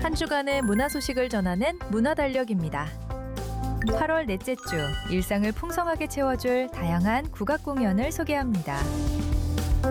한 주간의 문화 소식을 전하는 문화달력입니다. 8월 넷째 주, 일상을 풍성하게 채워줄 다양한 국악 공연을 소개합니다.